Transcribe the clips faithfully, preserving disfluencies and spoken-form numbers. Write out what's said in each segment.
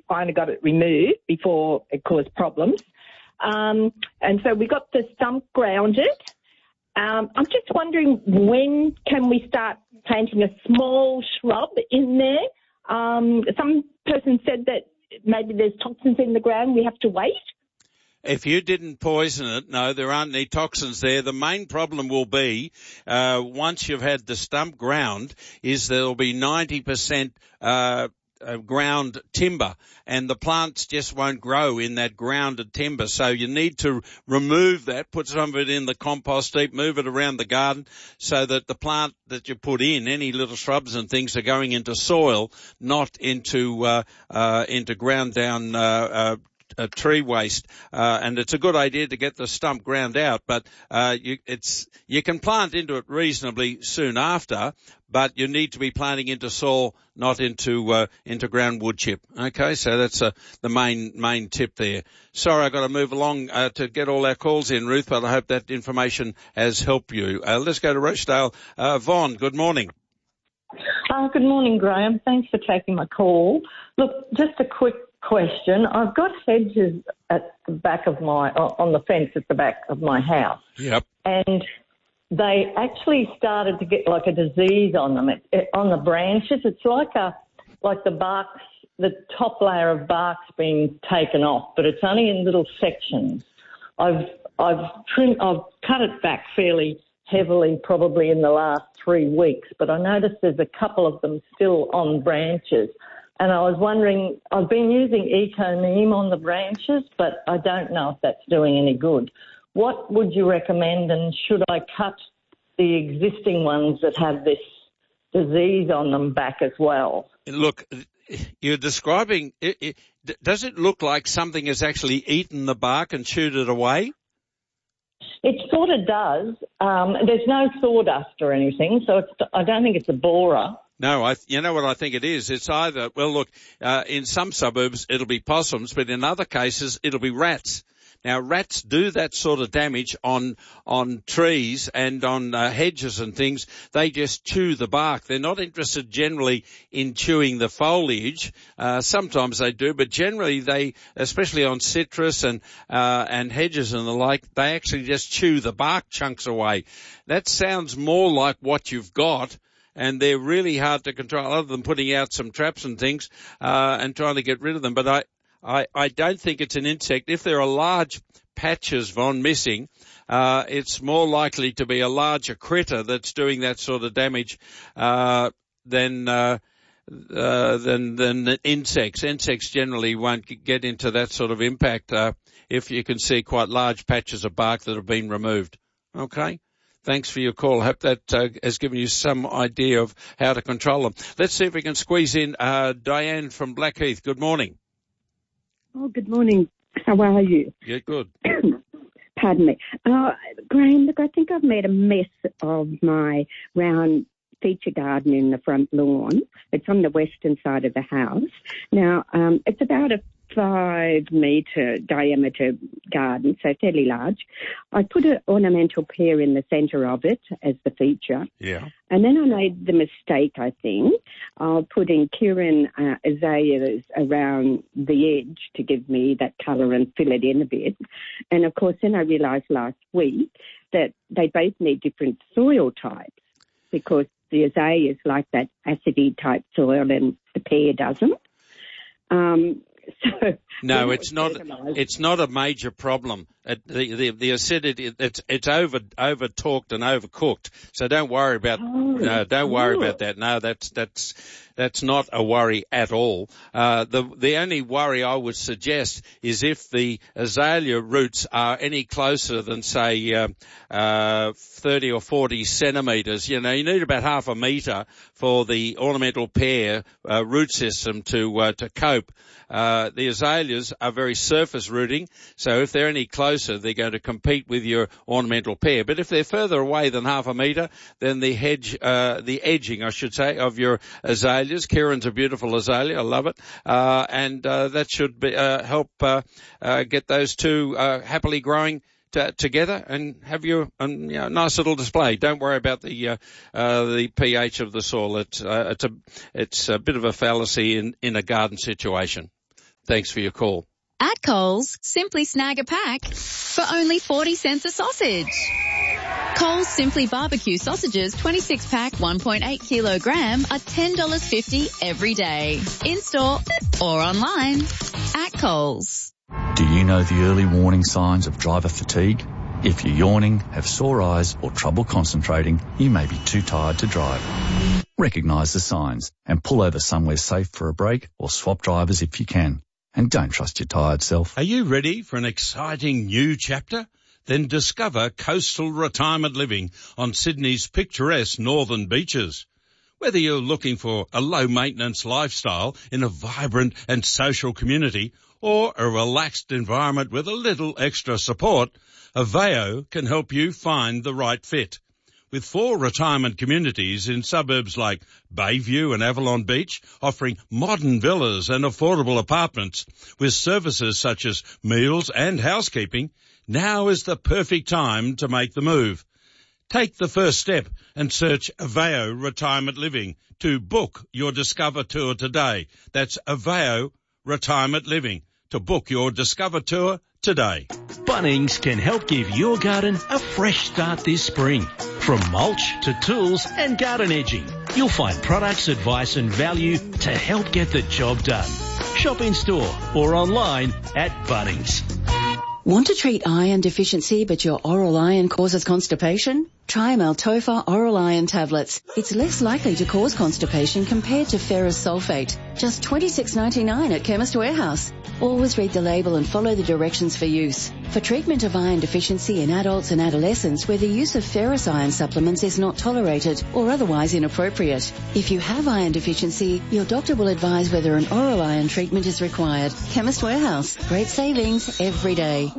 finally got it removed before it caused problems. Um, and so we got the stump grounded. Um, I'm just wondering, when can we start planting a small shrub in there? Um, some person said that maybe there's toxins in the ground, we have to wait. If you didn't poison it, no, there aren't any toxins there. The main problem will be, uh, once you've had the stump ground, is there'll be ninety percent, uh, uh, ground timber, and the plants just won't grow in that grounded timber. So you need to remove that, put some of it in the compost heap, move it around the garden so that the plant that you put in, any little shrubs and things, are going into soil, not into, uh, uh, into ground down, uh, uh, Uh, tree waste, uh, and it's a good idea to get the stump ground out, but uh, you, it's you can plant into it reasonably soon after, but you need to be planting into soil, not into uh, into ground wood chip. Okay, so that's uh, the main main tip there. Sorry, I've got to move along uh, to get all our calls in, Ruth, but I hope that information has helped you. Uh, let's go to Rochdale. Uh, Vaughn, good morning. Uh, good morning, Graham. Thanks for taking my call. Look, just a quick question. I've got hedges at the back of my, on the fence at the back of my house. Yep. And they actually started to get like a disease on them, it, it, on the branches. It's like a, like the bark's, the top layer of bark's been taken off, but it's only in little sections. I've, I've trimmed, I've cut it back fairly heavily probably in the last three weeks, but I noticed there's a couple of them still on branches. And I was wondering, I've been using Eco Neem on the branches, but I don't know if that's doing any good. What would you recommend, and should I cut the existing ones that have this disease on them back as well? Look, you're describing, it, it, does it look like something has actually eaten the bark and chewed it away? It sort of does. Um, there's no sawdust or anything, so it's, I don't think it's a borer. No, I, you know what I think it is? It's either, well, look, uh, in some suburbs it'll be possums, but in other cases it'll be rats. Now, rats do that sort of damage on, on trees and on uh, hedges and things. They just chew the bark. They're not interested generally in chewing the foliage. Uh, sometimes they do, but generally they, especially on citrus and, uh, and hedges and the like, they actually just chew the bark chunks away. That sounds more like what you've got. And they're really hard to control, other than putting out some traps and things, uh, and trying to get rid of them. But I, I, I don't think it's an insect. If there are large patches, Von, missing, uh, it's more likely to be a larger critter that's doing that sort of damage, uh, than, uh, uh, than, than insects. Insects generally won't get into that sort of impact, uh, if you can see quite large patches of bark that have been removed. Okay? Thanks for your call. I hope that uh, has given you some idea of how to control them. Let's see if we can squeeze in uh, Diane from Blackheath. Good morning. Oh, good morning. How are you? Yeah, good. Pardon me. Uh, Graham, look, I think I've made a mess of my round feature garden in the front lawn. It's on the western side of the house. Now, um, it's about a five metre diameter garden, so fairly large. I put an ornamental pear in the centre of it as the feature. Yeah. And then I made the mistake, I think, of putting Kirin uh, azaleas around the edge to give me that colour and fill it in a bit. And, of course, then I realised last week that they both need different soil types, because the azaleas like that acidy type soil and the pear doesn't. Um, So, no, it's not. It's not a major problem. It, the, the the acidity, it's it's over over talked and overcooked. So don't worry about. Oh, no, don't worry oh. about that. No, that's that's that's not a worry at all. Uh, the the only worry I would suggest is if the azalea roots are any closer than say uh, uh, thirty or forty centimetres. You know, you need about half a metre for the ornamental pear uh, root system to uh, to cope. Uh, the azaleas are very surface rooting, so if they're any closer, they're going to compete with your ornamental pear. But if they're further away than half a metre, then the hedge, uh, the edging, I should say, of your azaleas. Kirin's a beautiful azalea, I love it, uh, and uh, that should be, uh, help uh, uh, get those two uh, happily growing T- together and have you a um, you know, nice little display. Don't worry about the uh, uh, the pH of the soil. It's uh, it's a it's a bit of a fallacy in in a garden situation. Thanks for your call. At Coles, simply snag a pack for only forty cents a sausage. Coles Simply Barbecue sausages twenty-six pack one point eight kilogram are ten dollars fifty every day. In-store or online. At Coles. Do you know the early warning signs of driver fatigue? If you're yawning, have sore eyes or trouble concentrating, you may be too tired to drive. Recognise the signs and pull over somewhere safe for a break or swap drivers if you can. And don't trust your tired self. Are you ready for an exciting new chapter? Then discover coastal retirement living on Sydney's picturesque northern beaches. Whether you're looking for a low-maintenance lifestyle in a vibrant and social community or a relaxed environment with a little extra support, Aveo can help you find the right fit. With four retirement communities in suburbs like Bayview and Avalon Beach, offering modern villas and affordable apartments with services such as meals and housekeeping, now is the perfect time to make the move. Take the first step and search Aveo Retirement Living to book your Discover Tour today. That's Aveo Retirement Living to book your Discover Tour today. Bunnings can help give your garden a fresh start this spring. From mulch to tools and garden edging, you'll find products, advice and value to help get the job done. Shop in store or online at Bunnings. Want to treat iron deficiency but your oral iron causes constipation? Try Maltopha Oral Iron Tablets. It's less likely to cause constipation compared to ferrous sulfate. Just twenty-six dollars ninety-nine at Chemist Warehouse. Always read the label and follow the directions for use. For treatment of iron deficiency in adults and adolescents where the use of ferrous iron supplements is not tolerated or otherwise inappropriate. If you have iron deficiency, your doctor will advise whether an oral iron treatment is required. Chemist Warehouse. Great savings every day.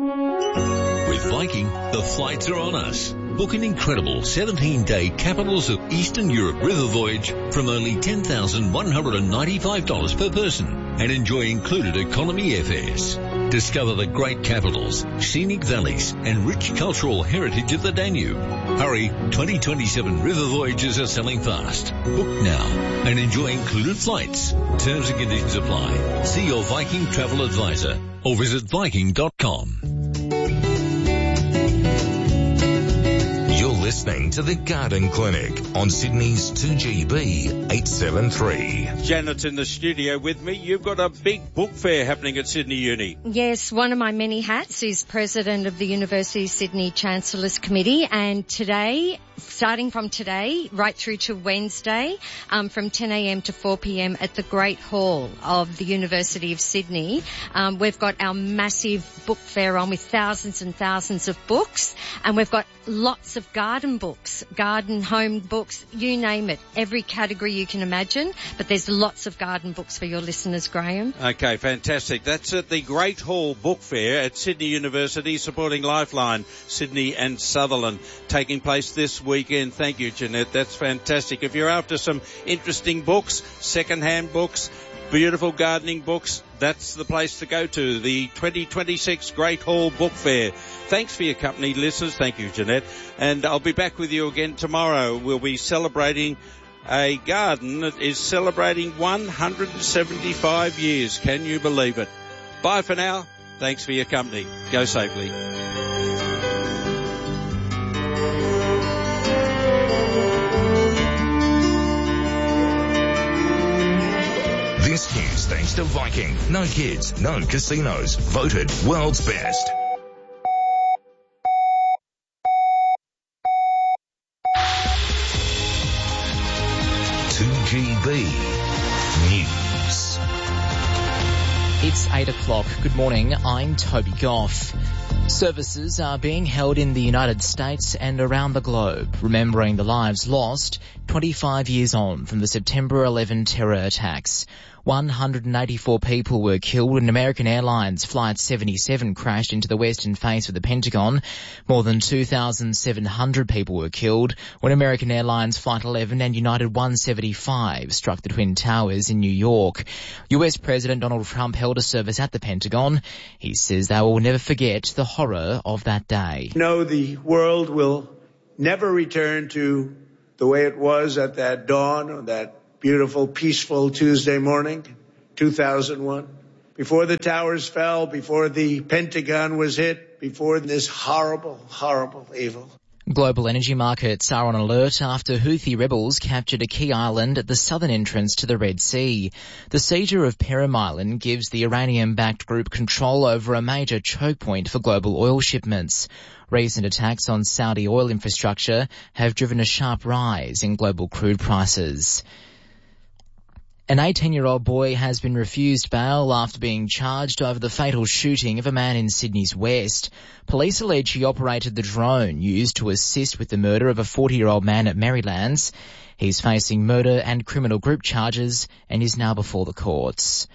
With Viking, the flights are on us. Book an incredible seventeen-day Capitals of Eastern Europe river voyage from only ten thousand one hundred ninety-five dollars per person and enjoy included economy airfares. Discover the great capitals, scenic valleys and rich cultural heritage of the Danube. Hurry, twenty twenty-seven river voyages are selling fast. Book now and enjoy included flights. Terms and conditions apply. See your Viking travel advisor or visit viking dot com. Listening to the Garden Clinic on Sydney's two G B eight seventy-three. Janet's in the studio with me. You've got a big book fair happening at Sydney Uni. Yes, one of my many hats is President of the University of Sydney Chancellors Committee, and today, starting from today right through to Wednesday, um, from ten a.m. to four p.m. at the Great Hall of the University of Sydney, um, we've got our massive book fair on with thousands and thousands of books, and we've got lots of garden books, garden home books, you name it, every category you can imagine, but there's lots of garden books for your listeners, Graham. Okay, fantastic. That's at the Great Hall Book Fair at Sydney University, supporting Lifeline, Sydney and Sutherland, taking place this weekend. Thank you, Jeanette. That's fantastic. If you're after some interesting books, second-hand books, beautiful gardening books, that's the place to go to, the twenty twenty-six Great Hall Book Fair. Thanks for your company, listeners. Thank you, Jeanette. And I'll be back with you again tomorrow. We'll be celebrating a garden that is celebrating one hundred seventy-five years. Can you believe it? Bye for now. Thanks for your company. Go safely. This is thanks to Viking. No kids, no casinos. Voted world's best. two G B News. It's eight o'clock. Good morning. I'm Toby Goff. Services are being held in the United States and around the globe, remembering the lives lost twenty-five years on from the September eleventh terror attacks. one hundred eighty-four people were killed when American Airlines Flight seventy-seven crashed into the western face of the Pentagon. More than two thousand seven hundred people were killed when American Airlines Flight eleven and United one seventy-five struck the Twin Towers in New York. U S President Donald Trump held a service at the Pentagon. He says they will never forget the horror of that day. No, the world will never return to the way it was at that dawn, on that beautiful, peaceful Tuesday morning, two thousand one. before the towers fell, before the Pentagon was hit, before this horrible, horrible evil. Global energy markets are on alert after Houthi rebels captured a key island at the southern entrance to the Red Sea. The seizure of Perim Island gives the Iranian-backed group control over a major choke point for global oil shipments. Recent attacks on Saudi oil infrastructure have driven a sharp rise in global crude prices. An eighteen-year-old boy has been refused bail after being charged over the fatal shooting of a man in Sydney's West. Police allege he operated the drone used to assist with the murder of a forty-year-old man at Marylands. He's facing murder and criminal group charges and is now before the courts.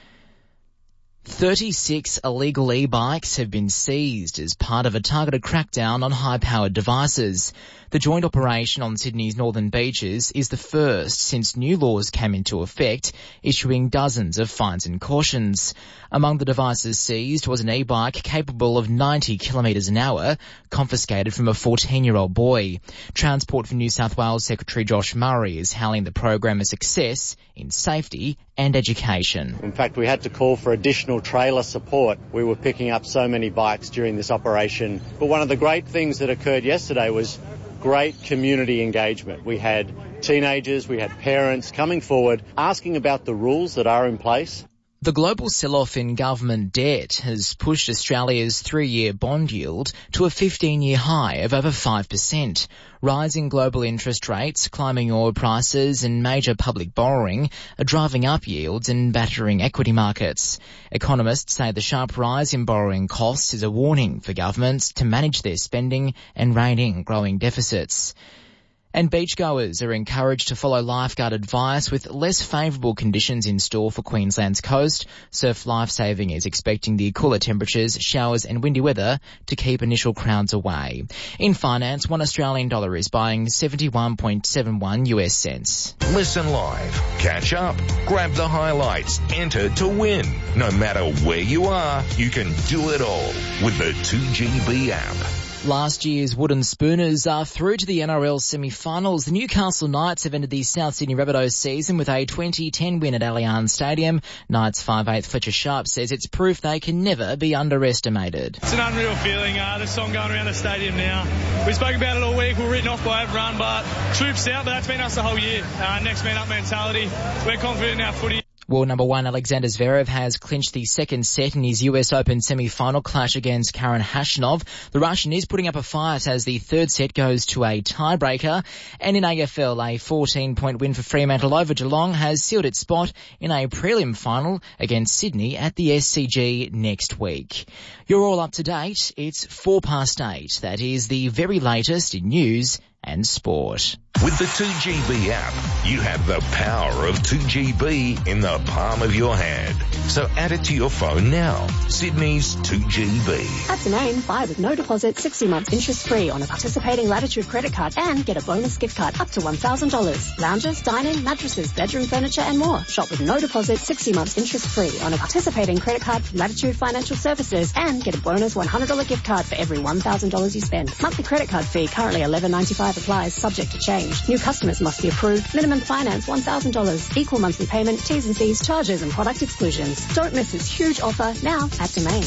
thirty-six illegal e-bikes have been seized as part of a targeted crackdown on high-powered devices. The joint operation on Sydney's northern beaches is the first since new laws came into effect, issuing dozens of fines and cautions. Among the devices seized was an e-bike capable of ninety kilometres an hour, confiscated from a fourteen-year-old boy. Transport for New South Wales Secretary Josh Murray is hailing the program a success in safety and education. In fact, we had to call for additional trailer support. We were picking up so many bikes during this operation. But one of the great things that occurred yesterday was great community engagement. We had teenagers, we had parents coming forward, asking about the rules that are in place. The global sell-off in government debt has pushed Australia's three-year bond yield to a fifteen-year high of over five percent. Rising global interest rates, climbing oil prices and major public borrowing are driving up yields and battering equity markets. Economists say the sharp rise in borrowing costs is a warning for governments to manage their spending and rein in growing deficits. And beachgoers are encouraged to follow lifeguard advice with less favourable conditions in store for Queensland's coast. Surf Lifesaving is expecting the cooler temperatures, showers and windy weather to keep initial crowds away. In finance, one Australian dollar is buying seventy-one point seven one U S cents. Listen live, catch up, grab the highlights, enter to win. No matter where you are, you can do it all with the two G B app. Last year's Wooden Spooners are through to the N R L semi-finals. The Newcastle Knights have ended the South Sydney Rabbitohs season with a twenty ten win at Allianz Stadium. Knights five eighth Fletcher Sharp says it's proof they can never be underestimated. It's an unreal feeling, uh, the song going around the stadium now. We spoke about it all week, we're written off by everyone, but troops out, but that's been us the whole year. Uh, next man up mentality. We're confident in our footy. World number one Alexander Zverev has clinched the second set in his U S Open semi-final clash against Karen Khachanov. The Russian is putting up a fight as the third set goes to a tiebreaker. And in A F L, a fourteen-point win for Fremantle over Geelong has sealed its spot in a prelim final against Sydney at the S C G next week. You're all up to date. It's four past eight. That is the very latest in news and sport. With the two G B app, you have the power of two G B in the palm of your hand. So add it to your phone now. Sydney's two G B. At Domain, buy with no deposit, sixty months interest free on a participating Latitude credit card and get a bonus gift card up to one thousand dollars. Lounges, dining, mattresses, bedroom furniture and more. Shop with no deposit, sixty months interest free on a participating credit card from Latitude Financial Services and get a bonus one hundred dollars gift card for every one thousand dollars you spend. Monthly credit card fee currently eleven ninety-five applies, subject to change. New customers must be approved. Minimum finance one thousand dollars. Equal monthly payment, T's and C's, charges and product exclusions. Don't miss this huge offer now at Domain.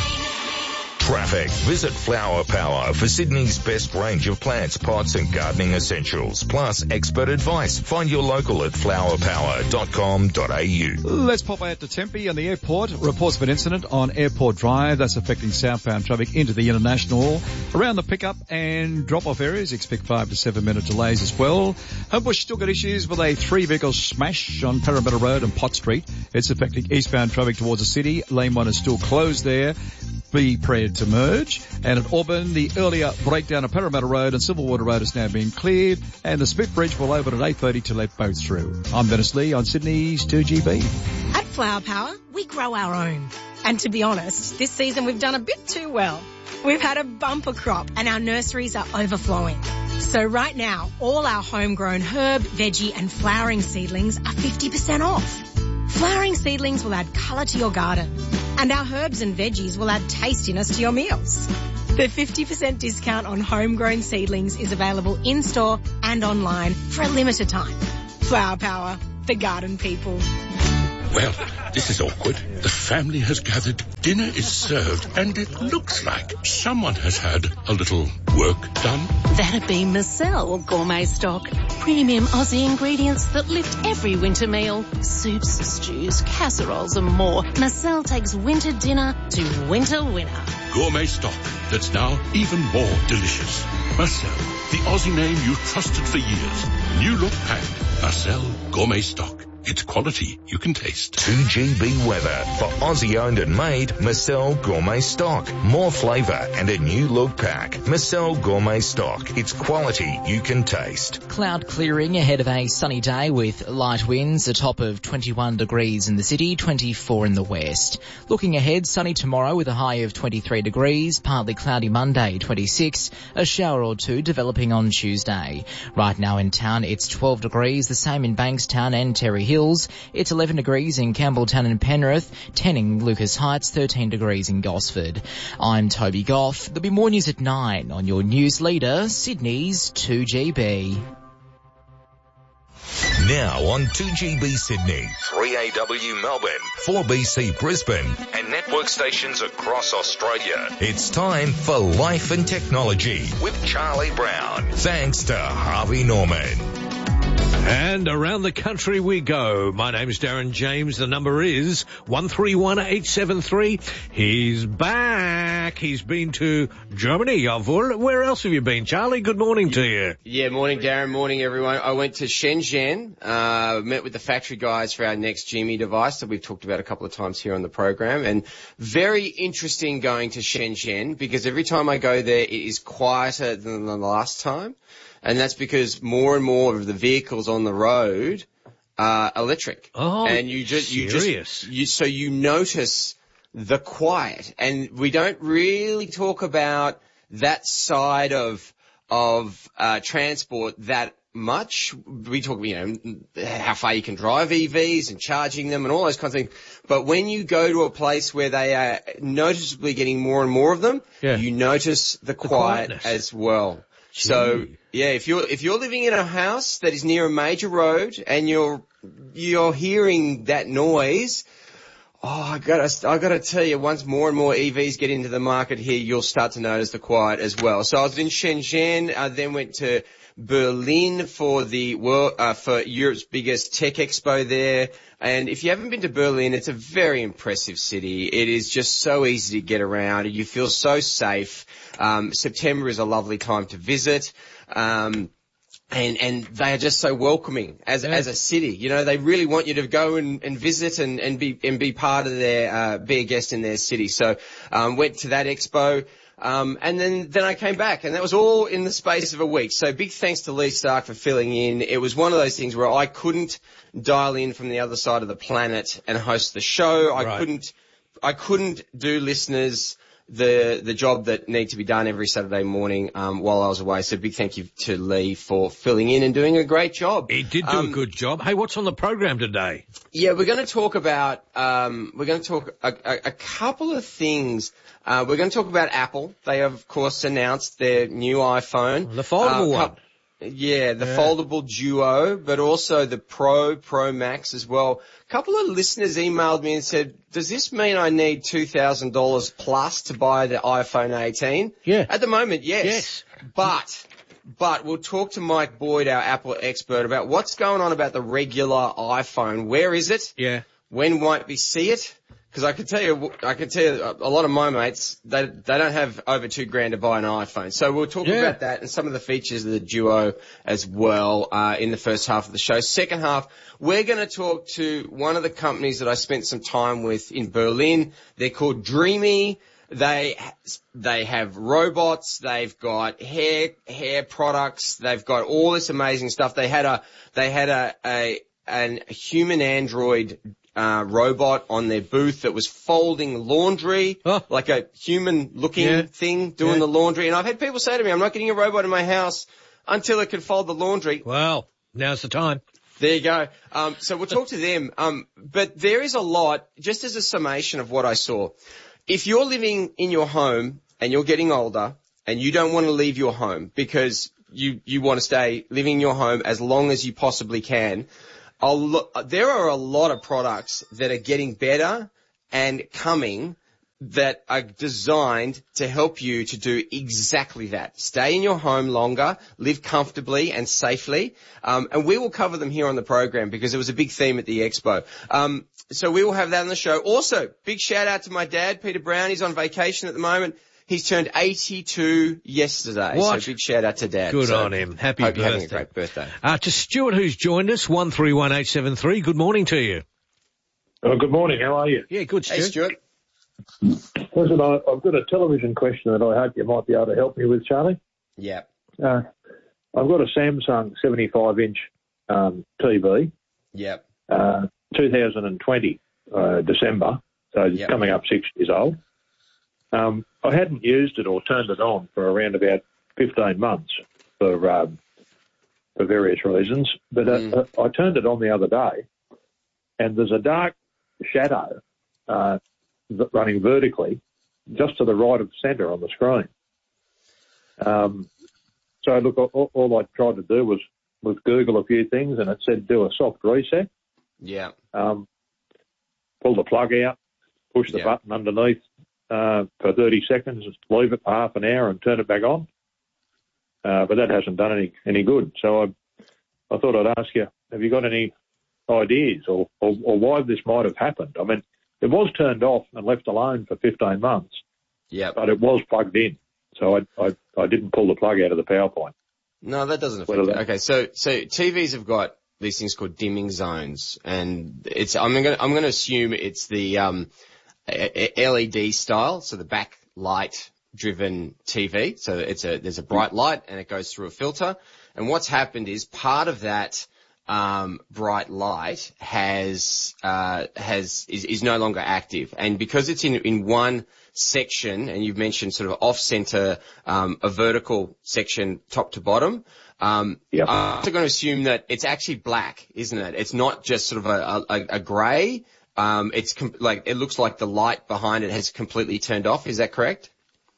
Traffic. Visit Flower Power for Sydney's best range of plants, pots and gardening essentials. Plus expert advice. Find your local at flower power dot com dot a u. Let's pop out to Tempe on the airport. Reports of an incident on Airport Drive that's affecting southbound traffic into the International. Around the pickup and drop-off areas, expect five to seven minute delays as well. Homebush still got issues with a three-vehicle smash on Parramatta Road and Pot Street. It's affecting eastbound traffic towards the city. Lane one is still closed there. Be prepared to merge. And at Auburn, the earlier breakdown of Parramatta Road and Silverwater Road is now being cleared, and the Smith Bridge will open at eight thirty to let both through. I'm Dennis Lee on Sydney's two G B. At Flower Power, we grow our own. And to be honest, this season we've done a bit too well. We've had a bumper crop and our nurseries are overflowing. So right now, all our homegrown herb, veggie and flowering seedlings are fifty percent off. Flowering seedlings will add colour to your garden, and our herbs and veggies will add tastiness to your meals. The fifty percent discount on homegrown seedlings is available in-store and online for a limited time. Flower Power, the garden people. Well, this is awkward. The family has gathered, dinner is served, and it looks like someone has had a little work done. That'd be Marcel Gourmet Stock. Premium Aussie ingredients that lift every winter meal. Soups, stews, casseroles and more. Marcel takes winter dinner to winter winner. Gourmet stock that's now even more delicious. Marcel, the Aussie name you trusted for years. New look pack. Marcel Gourmet Stock. It's quality you can taste. two G B weather for Aussie owned and made Marcel Gourmet Stock. More flavour and a new look pack. Marcel Gourmet Stock. It's quality you can taste. Cloud clearing ahead of a sunny day with light winds, a top of twenty-one degrees in the city, twenty-four in the west. Looking ahead, sunny tomorrow with a high of twenty-three degrees, partly cloudy Monday, twenty-six, a shower or two developing on Tuesday. Right now in town it's twelve degrees, the same in Bankstown and Terry Hill. It's eleven degrees in Campbelltown and Penrith, ten in Lucas Heights, thirteen degrees in Gosford. I'm Toby Goff. There'll be more news at nine on your news leader, Sydney's two G B. Now on two G B Sydney, three A W Melbourne, four B C Brisbane, and network stations across Australia. It's time for Life and Technology with Charlie Brown. Thanks to Harvey Norman. And around the country we go. My name's Darren James. The number is one three one eight seven three. He's back. He's been to Germany, jawohl. Where else have you been, Charlie? Good morning to you. Yeah, morning, Darren. Morning, everyone. I went to Shenzhen, uh, met with the factory guys for our next G M E device that we've talked about a couple of times here on the program. And very interesting going to Shenzhen because every time I go there, it is quieter than the last time. And that's because more and more of the vehicles on the road are electric. Oh, and you just, you serious. just, you, so you notice the quiet. And we don't really talk about that side of, of, uh, transport that much. We talk, you know, how far you can drive E Vs and charging them and all those kinds of things. But when you go to a place where they are noticeably getting more and more of them, yeah. you notice the, The quiet quietness. as well. Gee. So, yeah, if you're, if you're living in a house that is near a major road and you're, you're hearing that noise, oh, I gotta, I gotta tell you, once more and more E Vs get into the market here, you'll start to notice the quiet as well. So I was in Shenzhen, I then went to Berlin for the world, uh, for Europe's biggest tech expo there. And if you haven't been to Berlin, it's a very impressive city. It is just so easy to get around. You feel so safe. Um, September is a lovely time to visit. Um, and, and they are just so welcoming as, yeah. as a city. You know, they really want you to go and, and visit and, and be, and be part of their, uh, be a guest in their city. So, um, went to that expo. Um, and then, then I came back and that was all in the space of a week. So big thanks to Lee Stark for filling in. It was one of those things where I couldn't dial in from the other side of the planet and host the show. I Right. couldn't, I couldn't do listeners the, the job that need to be done every Saturday morning, um, while I was away. So big thank you to Lee for filling in and doing a great job. He did do Um, a good job. Hey, what's on the program today? Yeah, we're going to talk about, um, we're going to talk a, a, a couple of things. Uh, we're going to talk about Apple. They have, of course, announced their new iPhone. The foldable Uh, one. Yeah, the Yeah. foldable Duo, but also the Pro, Pro Max as well. A couple of listeners emailed me and said, does this mean I need two thousand dollars plus to buy the iPhone eighteen? Yeah. At the moment, yes. Yes. But, but we'll talk to Mike Boyd, our Apple expert, about what's going on about the regular iPhone. Where is it? Yeah. When might we see it? Because I can tell you, I can tell you, a lot of my mates, they they don't have over two grand to buy an iPhone. So we'll talk Yeah. about that and some of the features of the Duo as well uh, in the first half of the show. Second half, we're going to talk to one of the companies that I spent some time with in Berlin. They're called Dreamy. They they have robots. They've got hair hair products. They've got all this amazing stuff. They had a they had a a an a human android. Uh, robot on their booth that was folding laundry, oh. like a human-looking Yeah. thing doing Yeah. the laundry. And I've had people say to me, I'm not getting a robot in my house until it can fold the laundry. Well, now's the time. There you go. Um, so we'll talk to them. Um, but there is a lot, just as a summation of what I saw. If you're living in your home and you're getting older and you don't want to leave your home because you, you want to stay living in your home as long as you possibly can, a lo- there are a lot of products that are getting better and coming that are designed to help you to do exactly that. Stay in your home longer, live comfortably and safely. Um, and we will cover them here on the program because it was a big theme at the expo. Um, so we will have that on the show. Also, big shout out to my dad, Peter Brown. He's on vacation at the moment. He's turned eighty-two yesterday. What? So big shout out to Dad. Good so on him. Happy hope birthday. you're having a great birthday. Uh, to Stuart, who's joined us, one three one eight seven three. Good morning to you. Oh, good morning. How are you? Yeah, good, Stuart. Hey, Stuart. Listen, I, I've got a television question that I hope you might be able to help me with, Charlie. Yeah. Uh, I've got a Samsung seventy-five inch um, T V. Yep. Uh, two thousand twenty, uh, December, so it's Yep. coming up six years old. Um, I hadn't used it or turned it on for around about fifteen months for um, for various reasons, but uh, Mm. I turned it on the other day, and there's a dark shadow uh, v- running vertically just to the right of centre on the screen. Um, so look, all, all I tried to do was, was Google a few things, and it said do a soft reset. Yeah. Um, pull the plug out, push the Yeah. button underneath uh, for thirty seconds, leave it for half an hour and turn it back on. Uh, but that hasn't done any, any good. So I, I thought I'd ask you, have you got any ideas or, or, or why this might have happened? I mean, it was turned off and left alone for fifteen months, Yeah. but it was plugged in. So I, I, I didn't pull the plug out of the power point. No, that doesn't What affect are it. they? Okay, so so T Vs have got these things called dimming zones, and it's I'm gonna I'm gonna assume it's the um, a- a- L E D style, so the backlight driven T V. So it's a there's a bright light and it goes through a filter. And what's happened is part of that um, bright light has uh, has is, is no longer active, and because it's in in one section, and you've mentioned sort of off center, um, a vertical section top to bottom. Um, Yep. I'm also going to assume that it's actually black, isn't it? It's not just sort of a, a, a grey. Um, it's com- like, it looks like the light behind it has completely turned off. Is that correct?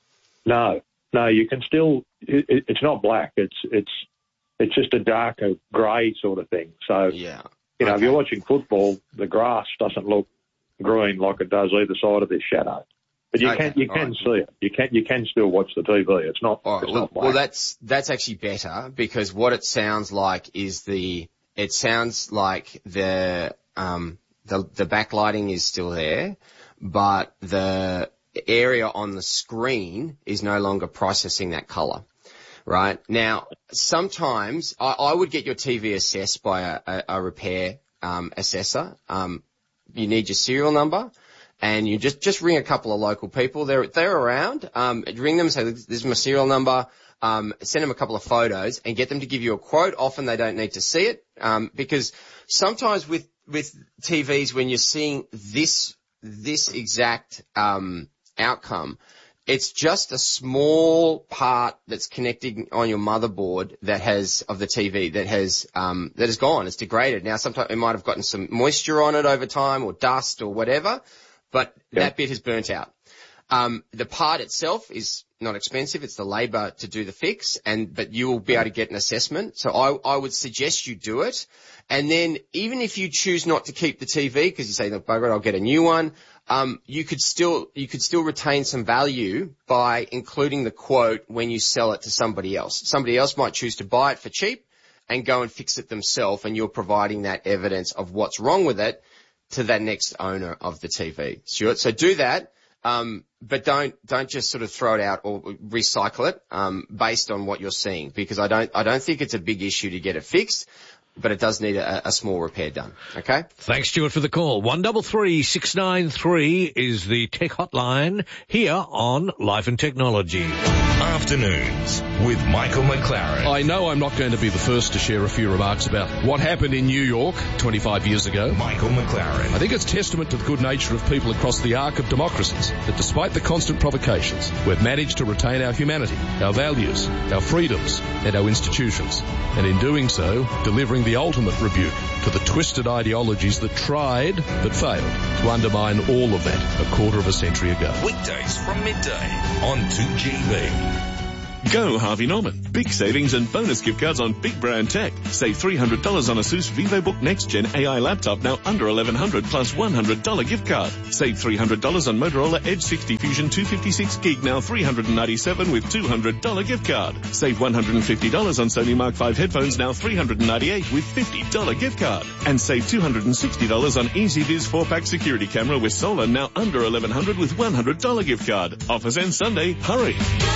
No, no, you can still, it, it- it's not black. It's, it's, it's just a darker grey sort of thing. So, Yeah. you know, if Okay. you're watching football, the grass doesn't look green like it does either side of this shadow. But you Okay, can, you all can right. see it. You can, you can still watch the T V. It's not, All right, it's well, not black. well, that's that's actually better because what it sounds like is the it sounds like the um the the backlighting is still there, but the area on the screen is no longer processing that color. Right now, sometimes I, I would get your T V assessed by a, a, a repair um, assessor. Um, you need your serial number. And you just, just ring a couple of local people. They're, they're around. Um, ring them, say, this is my serial number. Um, send them a couple of photos and get them to give you a quote. Often they don't need to see it. Um, because sometimes with, with T Vs, when you're seeing this, this exact, um, outcome, it's just a small part that's connecting on your motherboard that has, of the T V that has, um, that has gone. It's degraded. Now, sometimes it might have gotten some moisture on it over time or dust or whatever. But Yeah. that bit has burnt out. Um, the part itself is not expensive. It's the labour to do the fix, and but you will be able to get an assessment. So I, I would suggest you do it. And then even if you choose not to keep the T V because you say, look, bugger it, I'll get a new one. Um, you could still you could still retain some value by including the quote when you sell it to somebody else. Somebody else might choose to buy it for cheap and go and fix it themselves, and you're providing that evidence of what's wrong with it to that next owner of the T V, Stuart. So do that, um, but don't don't just sort of throw it out or recycle it um, based on what you're seeing, because I don't I don't think it's a big issue to get it fixed, but it does need a, a small repair done. Okay. Thanks, Stuart, for the call. One double three six nine three is the tech hotline here on Life and Technology. Afternoons with Michael McLaren. I know I'm not going to be the first to share a few remarks about what happened in New York twenty-five years ago. Michael McLaren. I think it's testament to the good nature of people across the arc of democracies that despite the constant provocations, we've managed to retain our humanity, our values, our freedoms, and our institutions. And in doing so, delivering the ultimate rebuke to the twisted ideologies that tried, but failed, to undermine all of that a quarter of a century ago. Weekdays from midday on two G B. Go Harvey Norman. Big savings and bonus gift cards on big brand tech. Save three hundred dollars on ASUS VivoBook Next Gen A I laptop, now under eleven hundred dollars plus one hundred dollars gift card. Save three hundred dollars on Motorola Edge sixty Fusion two fifty-six gig, now three hundred ninety-seven dollars with two hundred dollars gift card. Save one hundred fifty dollars on Sony Mark five headphones, now three hundred ninety-eight dollars with fifty dollars gift card. And save two hundred sixty dollars on EasyViz four pack security camera with solar, now under eleven hundred dollars with one hundred dollars gift card. Offers end Sunday. Hurry.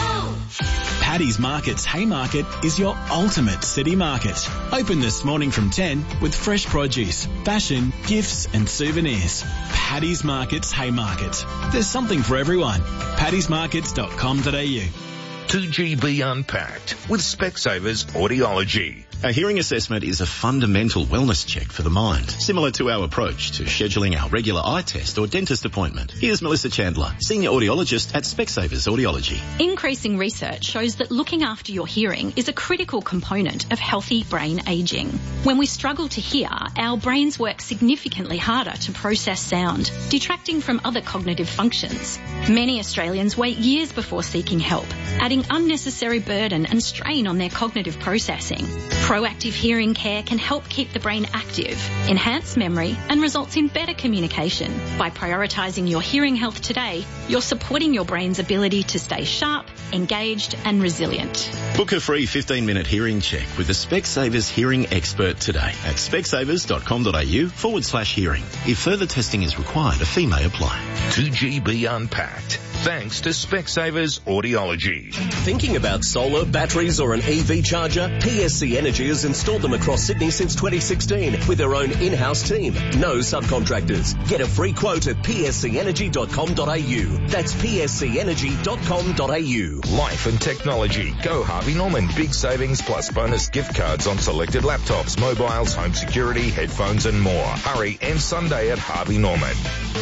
Paddy's Market's Haymarket is your ultimate city market. Open this morning from ten with fresh produce, fashion, gifts and souvenirs. Paddy's Market's Haymarket. There's something for everyone. paddys markets dot com dot a u. two G B Unpacked with Specsavers Audiology. A hearing assessment is a fundamental wellness check for the mind, similar to our approach to scheduling our regular eye test or dentist appointment. Here's Melissa Chandler, Senior Audiologist at Specsavers Audiology. Increasing research shows that looking after your hearing is a critical component of healthy brain ageing. When we struggle to hear, our brains work significantly harder to process sound, detracting from other cognitive functions. Many Australians wait years before seeking help, adding unnecessary burden and strain on their cognitive processing. Proactive hearing care can help keep the brain active, enhance memory and results in better communication. By prioritising your hearing health today, you're supporting your brain's ability to stay sharp, engaged and resilient. Book a free fifteen minute hearing check with the Specsavers hearing expert today at specsavers dot com dot a u forward slash hearing. If further testing is required, a fee may apply. two G B Unpacked. Thanks to Specsavers Audiology. Thinking about solar, batteries or an E V charger? P S C Energy has installed them across Sydney since twenty sixteen with their own in-house team. No subcontractors. Get a free quote at p s c energy dot com dot a u. That's p s c energy dot com dot a u. Life and technology. Go Harvey Norman. Big savings plus bonus gift cards on selected laptops, mobiles, home security, headphones and more. Hurry, end Sunday at Harvey Norman.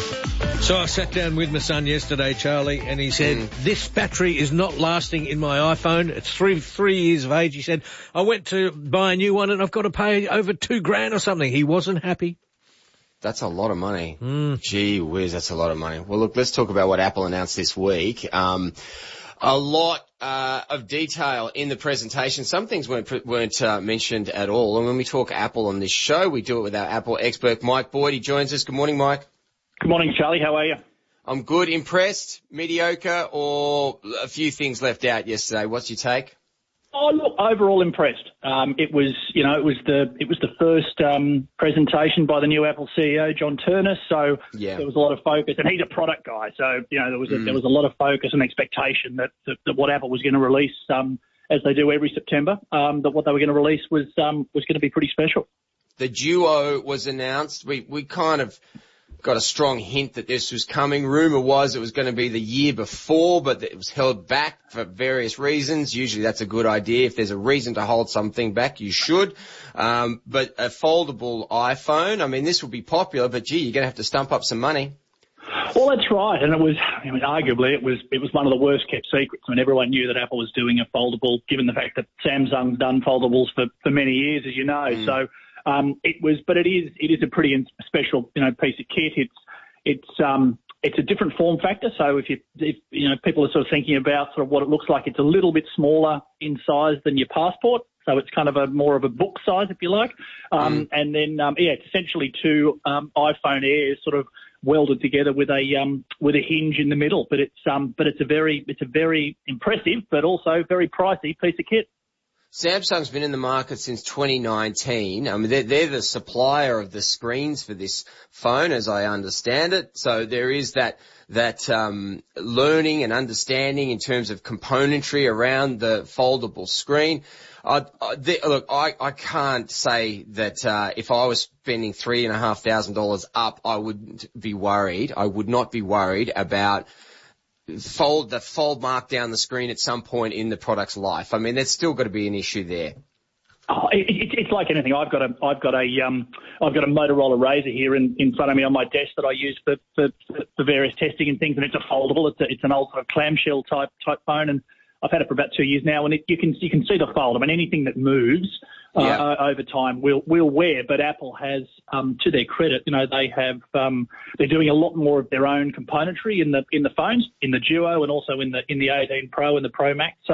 So I sat down with my son yesterday, Charlie, and he said, mm. this battery is not lasting in my iPhone. It's three three years of age. He said, I went to buy a new one and I've got to pay over two grand or something. He wasn't happy. That's a lot of money. Mm. Gee whiz, that's a lot of money. Well, look, let's talk about what Apple announced this week. Um, a lot uh, of detail in the presentation. Some things weren't, weren't uh, mentioned at all. And when we talk Apple on this show, we do it with our Apple expert, Mike Boyd. He joins us. Good morning, Mike. Good morning, Charlie. How are you? I'm good. Impressed, mediocre, or a few things left out yesterday? What's your take? Oh, look, overall impressed. Um, it was, you know, it was the it was the first um, presentation by the new Apple C E O, John Turner. So yeah. there was a lot of focus, and he's a product guy. So you know, there was a, mm. there was a lot of focus and expectation that that, that what Apple was going to release, um, as they do every September, um, that what they were going to release was um, was going to be pretty special. The Duo was announced. We we kind of got a strong hint that this was coming. Rumour was it was going to be the year before, but it was held back for various reasons. Usually that's a good idea. If there's a reason to hold something back, you should. Um, but a foldable iPhone, I mean, this will be popular, but gee, you're going to have to stump up some money. Well, that's right, and it was, I mean, arguably it was it was one of the worst kept secrets. I mean, everyone knew that Apple was doing a foldable, given the fact that Samsung's done foldables for, for many years, as you know. Mm. So um, it was, but it is it is a pretty special, you know, piece of kit. It's it's um it's a different form factor. So if you if you know people are sort of thinking about sort of what it looks like, it's a little bit smaller in size than your Passport. So it's kind of a more of a book size, if you like. Um, mm. And then um, yeah, it's essentially two um, iPhone Airs sort of welded together with a um, with a hinge in the middle. But it's um but it's a very it's a very impressive but also very pricey piece of kit. Samsung's been in the market since twenty nineteen. I mean, they're, they're the supplier of the screens for this phone, as I understand it. So there is that that um, learning and understanding in terms of componentry around the foldable screen. Uh, the, look, I, I can't say that uh, if I was spending three and a half thousand dollars up, I wouldn't be worried. I would not be worried about fold the fold mark down the screen at some point in the product's life. I mean, there's still got to be an issue there. Oh, it, it, it's like anything. I've got a I've got a um I've got a Motorola Razr here in, in front of me on my desk that I use for, for for various testing and things, and it's a foldable. It's a, it's an old sort of clamshell type type phone, and I've had it for about two years now, and it, you can you can see the fold. I mean, anything that moves uh, yeah. over time will will wear. But Apple has, um, to their credit, you know, they have um, they're doing a lot more of their own componentry in the in the phones, in the Duo, and also in the in the eighteen Pro and the Pro Max. So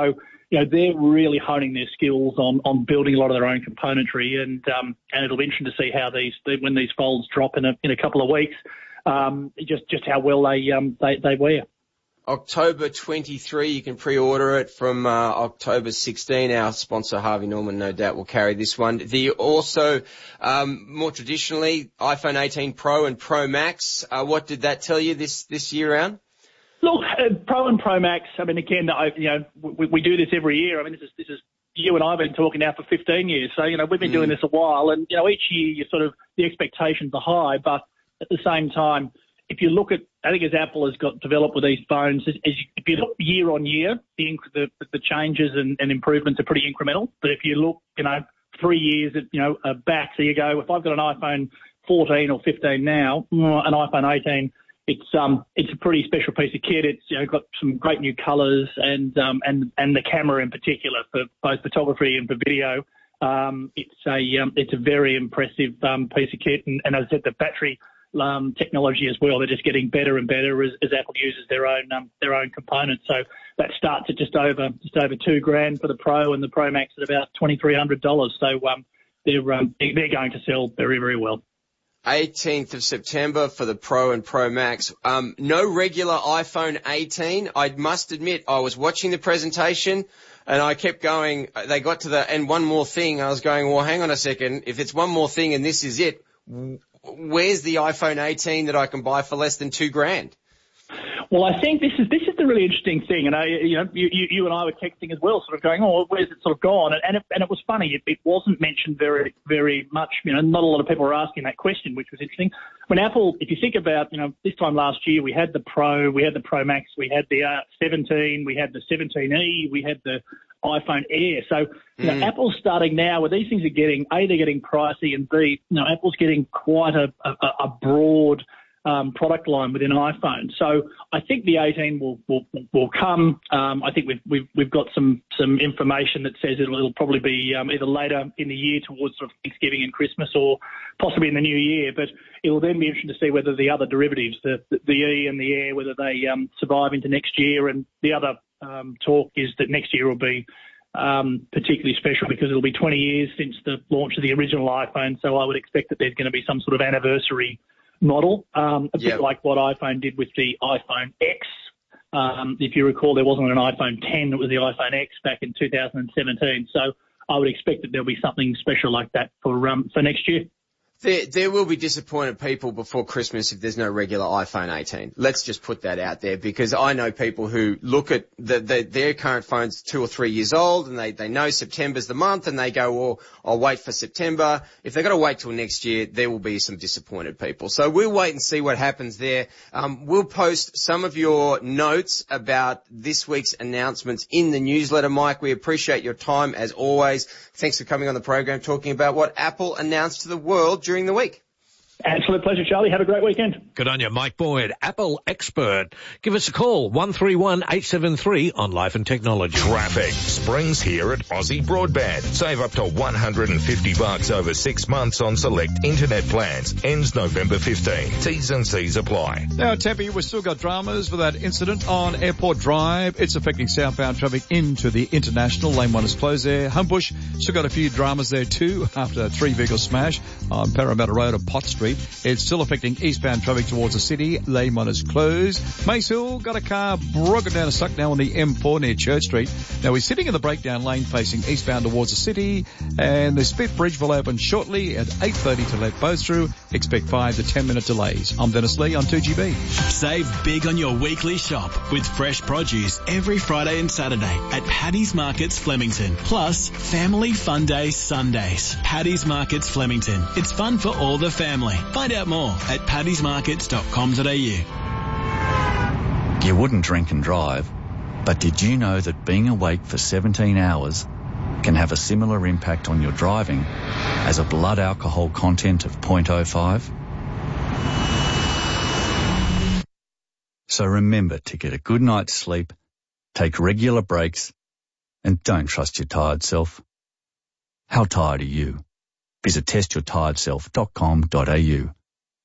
you know, they're really honing their skills on, on building a lot of their own componentry, and um, and it'll be interesting to see how these when these folds drop in a in a couple of weeks, um, just just how well they um they, they wear. October twenty-third, you can pre-order it from uh, October sixteenth. Our sponsor, Harvey Norman, no doubt will carry this one. The also, um, more traditionally, iPhone eighteen Pro and Pro Max. Uh, what did that tell you this, this year round? Look, uh, Pro and Pro Max, I mean, again, I, you know, we, we do this every year. I mean, this is, this is, you and I have been talking now for fifteen years. So, you know, we've been mm. doing this a while, and, you know, each year you sort of, the expectations are high, but at the same time, if you look at, I think as Apple has got developed with these phones, as, as you, if you look year on year, the the, the changes and, and improvements are pretty incremental. But if you look, you know, three years you know uh, back, so you go, if I've got an iPhone fourteen or fifteen now, an iPhone eighteen, it's um it's a pretty special piece of kit. It's you know got some great new colours and um and and the camera in particular for both photography and for video. Um, it's a um, it's a very impressive um, piece of kit, and, and as I said, the battery. Um, technology as well. They're just getting better and better as, as Apple uses their own um, their own components. So that starts at just over just over two grand for the Pro, and the Pro Max at about twenty three hundred dollars. So um, they're um, they're going to sell very very well. eighteenth of September for the Pro and Pro Max. Um, no regular iPhone eighteen. I must admit, I was watching the presentation and I kept going. They got to the and one more thing. I was going, well, hang on a second. If it's one more thing and this is it. Where's the iPhone eighteen that I can buy for less than two grand? Well, I think this is this is the really interesting thing, and I, you know, you, you, you and I were texting as well, sort of going, oh, where's it sort of gone? And and it, and it was funny, it, it wasn't mentioned very very much. You know, not a lot of people were asking that question, which was interesting. When Apple, if you think about, you know, this time last year we had the Pro, we had the Pro Max, we had the uh, seventeen, we had the seventeen E, we had the iPhone Air. So, you know, mm. Apple's starting now where these things are getting, A, they're getting pricey, and B, you know, Apple's getting quite a, a, a broad um, product line within iPhone. So I think the eighteen will will, will come. Um, I think we've, we've we've got some some information that says it'll, it'll probably be um, either later in the year towards sort of Thanksgiving and Christmas, or possibly in the new year. But it will then be interesting to see whether the other derivatives, the the E and the Air, whether they um, survive into next year. And the other um, talk is that next year will be um, particularly special because it'll be twenty years since the launch of the original iPhone. So I would expect that there's going to be some sort of anniversary model, um, a yep. bit like what iPhone did with the iPhone X. Um, if you recall, there wasn't an iPhone ten, it was the iPhone X back in two thousand seventeen. So I would expect that there'll be something special like that for um, for next year. There, there will be disappointed people before Christmas if there's no regular iPhone eighteen. Let's just put that out there, because I know people who look at the, the, their current phones two or three years old, and they, they know September's the month, and they go, well, I'll wait for September. If they've got to wait till next year, there will be some disappointed people. So we'll wait and see what happens there. Um, we'll post some of your notes about this week's announcements in the newsletter, Mike. We appreciate your time as always. Thanks for coming on the program, talking about what Apple announced to the world during the week. Absolute pleasure, Charlie. Have a great weekend. Good on you, Mike Boyd, Apple expert. Give us a call, one three one, eight seven three on Life and Technology. Traffic. Spring's here at Aussie Broadband. Save up to one hundred fifty bucks over six months on select internet plans. Ends November fifteenth. T's and C's apply. Now, Tempe, we've still got dramas for that incident on Airport Drive. It's affecting southbound traffic into the international. Lane one is closed there. Homebush still got a few dramas there too after a three-vehicle smash on Parramatta Road and Pot Street. It's still affecting eastbound traffic towards the city. Lane one is closed. Mace Hill got a car broken down and stuck now on the M four near Church Street. Now we're sitting in the breakdown lane facing eastbound towards the city, and the Spit Bridge will open shortly at eight thirty to let both through. Expect five to ten minute delays. I'm Dennis Lee on two G B. Save big on your weekly shop with fresh produce every Friday and Saturday at Paddy's Markets Flemington. Plus, Family Fun Day Sundays. Paddy's Markets Flemington. It's fun for all the family. Find out more at paddys markets dot com dot a u. You wouldn't drink and drive, but did you know that being awake for seventeen hours can have a similar impact on your driving as a blood alcohol content of zero point zero five? So remember to get a good night's sleep, take regular breaks, and don't trust your tired self. How tired are you? Visit test your tired self dot com dot a u.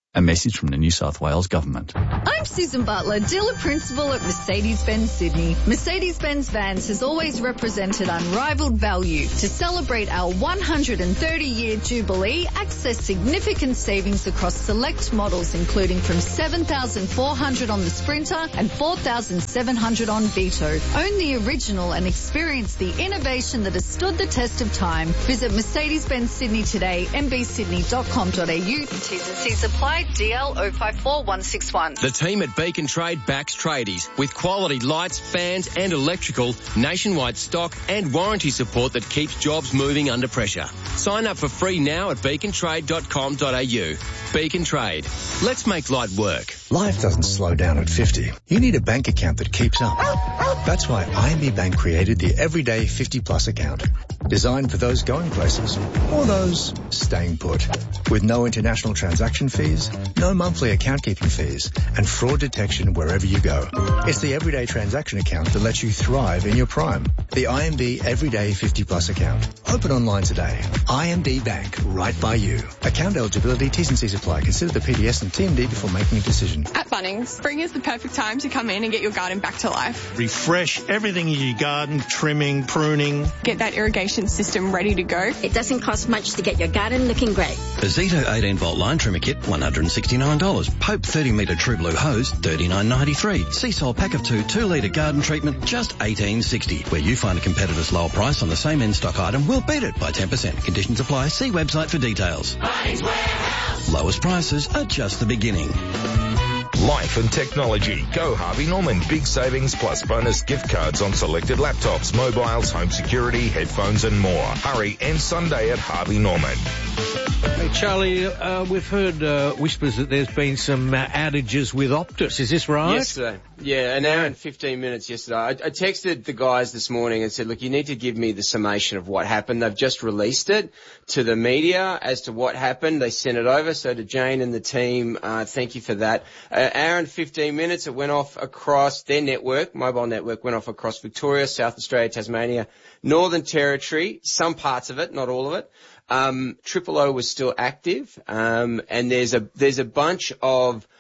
A message from the New South Wales Government. I'm Susan Butler, dealer principal at Mercedes-Benz Sydney. Mercedes-Benz Vans has always represented unrivaled value. To celebrate our one hundred thirty year jubilee, access significant savings across select models, including from seven thousand four hundred on the Sprinter and four thousand seven hundred on Vito. Own the original and experience the innovation that has stood the test of time. Visit Mercedes-Benz Sydney today, m b sydney dot com dot a u. T's and C's apply. D L zero five four one six one. The team at Beacon Trade backs tradies with quality lights, fans and electrical, nationwide stock and warranty support that keeps jobs moving under pressure. Sign up for free now at beacon trade dot com dot a u. Beacon Trade. Let's make light work. Life doesn't slow down at fifty. You need a bank account that keeps up. That's why I M B Bank created the Everyday fifty Plus account. Designed for those going places or those staying put. With no international transaction fees, no monthly account keeping fees, and fraud detection wherever you go. It's the Everyday transaction account that lets you thrive in your prime. The I M B Everyday fifty Plus account. Open online today. I M B Bank, right by you. Account eligibility, T's and C's apply. Consider the P D S and T M D before making a decision. At Bunnings, spring is the perfect time to come in and get your garden back to life. Refresh everything in your garden, trimming, pruning. Get that irrigation system ready to go. It doesn't cost much to get your garden looking great. A Zito eighteen volt line trimmer kit, one hundred sixty-nine dollars. Pope thirty metre True Blue hose, thirty-nine ninety-three. Seasol pack of two, two litre garden treatment, just eighteen sixty. Where you find a competitor's lower price on the same end stock item, we'll beat it by ten percent. Conditions apply. See website for details. Bunnings Warehouse. Lowest prices are just the beginning. Life and technology. Go Harvey Norman. Big savings plus bonus gift cards on selected laptops, mobiles, home security, headphones and more. Hurry, end Sunday at Harvey Norman. Hey, Charlie, uh, we've heard uh, whispers that there's been some uh, outages with Optus. Is this right? Yesterday. Yeah, an hour and fifteen minutes yesterday. I, I texted the guys this morning and said, look, you need to give me the summation of what happened. They've just released it to the media as to what happened. They sent it over. So to Jane and the team, uh, thank you for that. An uh, hour and fifteen minutes. It went off across their network, mobile network, went off across Victoria, South Australia, Tasmania, Northern Territory, some parts of it, not all of it. Um, Triple O was still active, um, and there's a, there's a bunch of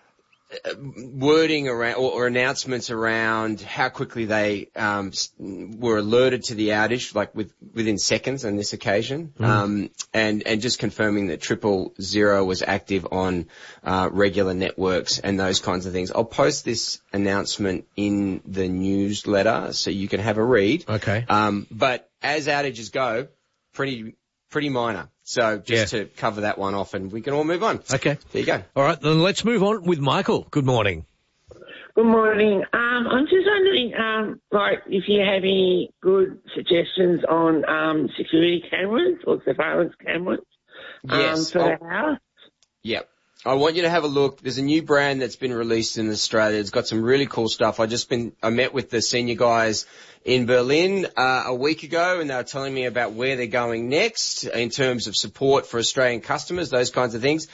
wording around, or, or announcements around how quickly they, um, were alerted to the outage, like with, within seconds on this occasion, mm. um, and, and just confirming that Triple Zero was active on, uh, regular networks and those kinds of things. I'll post this announcement in the newsletter so you can have a read. Okay. Um, but as outages go, pretty, pretty minor. So just yeah. to cover that one off and we can all move on. Okay. There you go. All right, then let's move on with Michael. Good morning. Good morning. Um, I'm just wondering, um, like, if you have any good suggestions on um, security cameras or surveillance cameras um, yes. for the house. Yep. I want you to have a look. There's a new brand that's been released in Australia. It's got some really cool stuff. I just been, I met with the senior guys in Berlin, uh, a week ago, and they were telling me about where they're going next in terms of support for Australian customers, those kinds of things.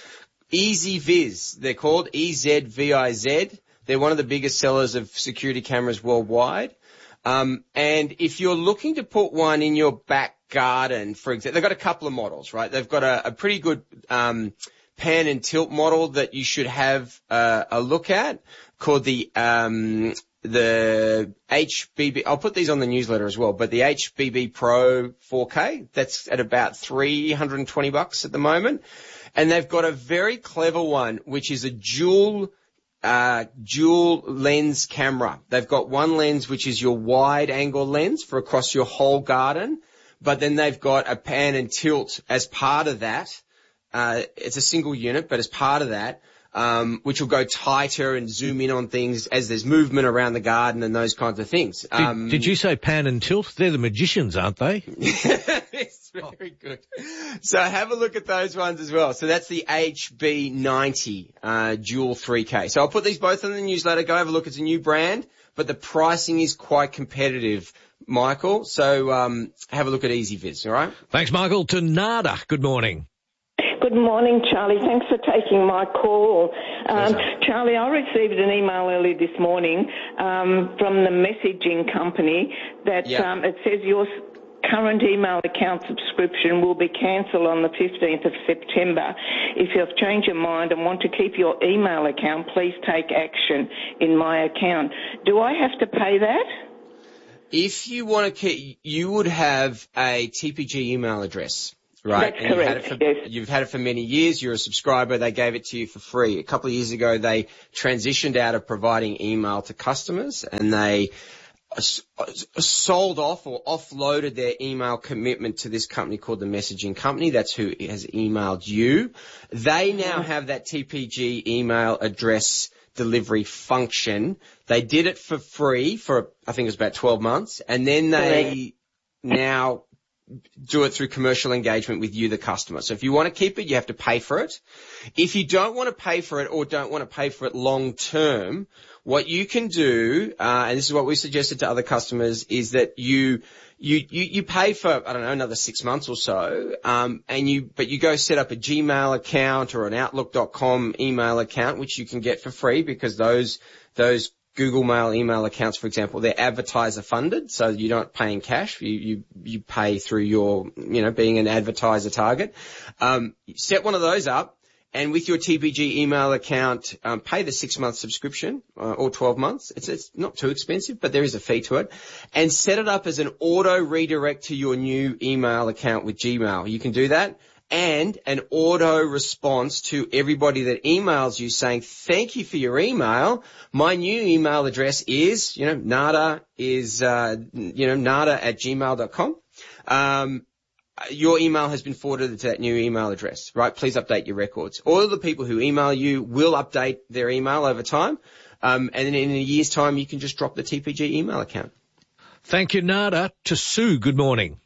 EasyViz, they're called, E Z V I Z. They're one of the biggest sellers of security cameras worldwide. Um, and if you're looking to put one in your back garden, for example, they've got a couple of models, right? They've got a, a pretty good, um, pan and tilt model that you should have uh, a look at called the um the H B B. I'll put these on the newsletter as well, but the H B B Pro four K, that's at about three hundred twenty bucks at the moment. And they've got a very clever one, which is a dual uh dual lens camera. They've got one lens which is your wide angle lens for across your whole garden, but then they've got a pan and tilt as part of that. Uh, it's a single unit, but as part of that, um, which will go tighter and zoom in on things as there's movement around the garden and those kinds of things. Did, um, did you say pan and tilt? They're the magicians, aren't they? It's very good. So have a look at those ones as well. So that's the H B ninety, uh, dual three K. So I'll put these both in the newsletter. Go have a look. It's a new brand, but the pricing is quite competitive, Michael. So, um, have a look at EasyViz, all right? Thanks, Michael. To Nada, good morning. Good morning, Charlie. Thanks for taking my call. Um, Charlie, I received an email early this morning um, from the messaging company that yep. um, it says your current email account subscription will be cancelled on the fifteenth of September. If you've changed your mind and want to keep your email account, please take action in my account. Do I have to pay that? If you want to keep, you would have a T P G email address. Right. That's and correct, you've had it for, yes. You've had it for many years. You're a subscriber. They gave it to you for free. A couple of years ago, they transitioned out of providing email to customers, and they sold off or offloaded their email commitment to this company called the Messaging Company. That's who has emailed you. They now have that T P G email address delivery function. They did it for free for, I think it was about twelve months, and then they now do it through commercial engagement with you, the customer. So if you want to keep it, you have to pay for it. If you don't want to pay for it or don't want to pay for it long term, what you can do, uh, and this is what we suggested to other customers, is that you, you, you, you pay for, I don't know, another six months or so, um, and you, but you go set up a Gmail account or an Outlook dot com email account, which you can get for free because those, those Google Mail email accounts, for example, they're advertiser funded, so you're not paying cash. You, you, you pay through your, you know, being an advertiser target. Um, set one of those up, and with your T P G email account, um, pay the six month subscription, uh, or twelve months. It's, it's not too expensive, but there is a fee to it. And set it up as an auto redirect to your new email account with Gmail. You can do that. And an auto response to everybody that emails you saying, thank you for your email. My new email address is, you know, nada is, uh, you know, nada at gmail dot com. Um, your email has been forwarded to that new email address, right? Please update your records. All of the people who email you will update their email over time. Um, and then in a year's time, you can just drop the T P G email account. Thank you, Nada. To Sue, good morning.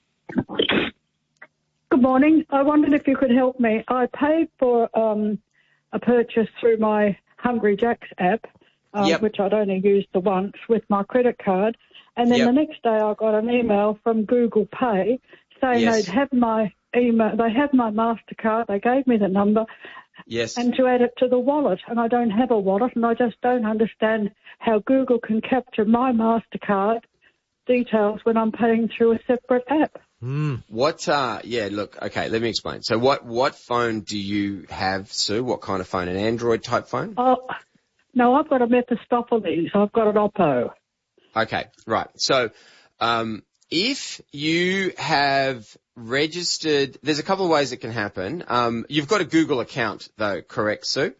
Good morning. I wondered if you could help me. I paid for um, a purchase through my Hungry Jack's app, um, yep. which I'd only used the once, with my credit card. And then yep. the next day I got an email from Google Pay saying yes. they'd have my email, they have my MasterCard, they gave me the number, yes. and to add it to the wallet. And I don't have a wallet, and I just don't understand how Google can capture my MasterCard details when I'm paying through a separate app. Mm. What, uh, yeah, look, okay, let me explain. So what, what phone do you have, Sue? What kind of phone? An Android type phone? Oh, no, I've got a Mephistopheles. I've got an Oppo. Okay, right. So, um, if you have registered, there's a couple of ways it can happen. Um, you've got a Google account though, correct, Sue?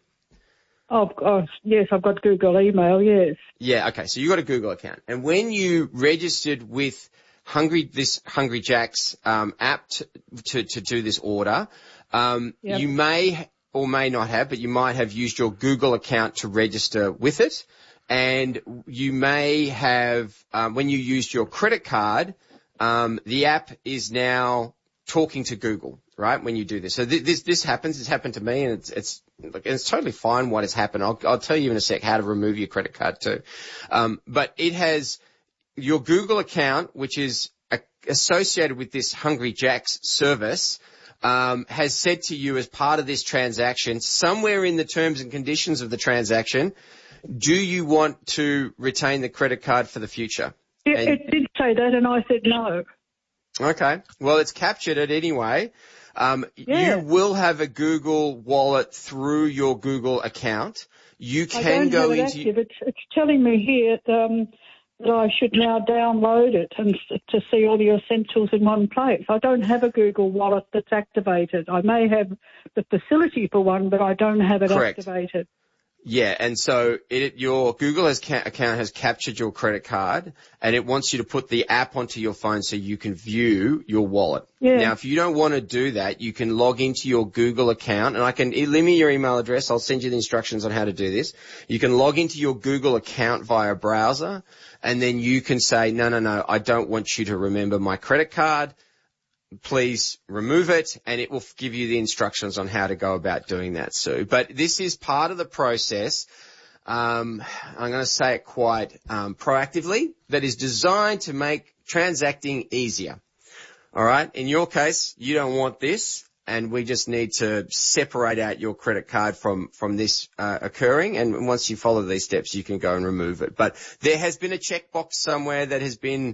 Oh, oh, yes, I've got Google email, yes. Yeah, okay, so you got a Google account. And when you registered with Hungry, this Hungry Jack's um, app to, to, to do this order, um, yep. you may or may not have, but you might have used your Google account to register with it. And you may have, um, when you used your credit card, um, the app is now talking to Google, right? When you do this. So th- this, this happens. It's happened to me, and it's, it's, it's totally fine what has happened. I'll, I'll tell you in a sec how to remove your credit card too. Um, but it has, your Google account, which is a, associated with this Hungry Jack's service, um, has said to you as part of this transaction, somewhere in the terms and conditions of the transaction, do you want to retain the credit card for the future? It, and, it did say that, and I said no. Okay. Well, it's captured it anyway. Um, yeah. You will have a Google wallet through your Google account. You can I don't go have it into. Active. It's, it's telling me here um, that I should now download it and to see all the essentials in one place. I don't have a Google wallet that's activated. I may have the facility for one, but I don't have it Correct. activated. Yeah, and so it, your Google has ca- account has captured your credit card, and it wants you to put the app onto your phone so you can view your wallet. Yeah. Now, if you don't want to do that, you can log into your Google account, and I can let me your email address. I'll send you the instructions on how to do this. You can log into your Google account via browser, and then you can say, no, no, no, I don't want you to remember my credit card. Please remove it, and it will give you the instructions on how to go about doing that, Sue. But this is part of the process, um, I'm going to say it quite um, proactively, that is designed to make transacting easier. All right? In your case, you don't want this, and we just need to separate out your credit card from, from this uh, occurring, and once you follow these steps, you can go and remove it. But there has been a checkbox somewhere that has been